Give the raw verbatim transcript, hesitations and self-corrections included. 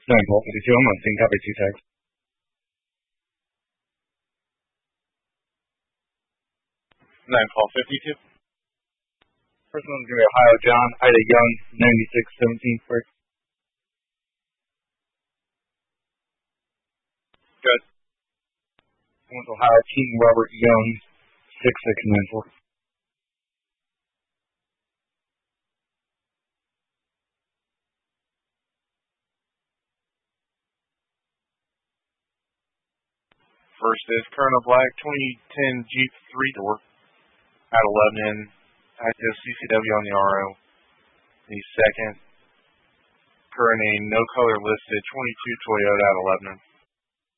nine Paul fifty-two, I'm on scene, copy two tags. nine Paul fifty-two. First one's going to be Ohio John, Ida Young, ninety-six seventeen first. Good. One's Ohio King Robert Young, six six nine four. First is Colonel Black, twenty ten Jeep three door, at eleven in, active C C W on the R O. The second, current name, no color listed, twenty-two Toyota at eleven in.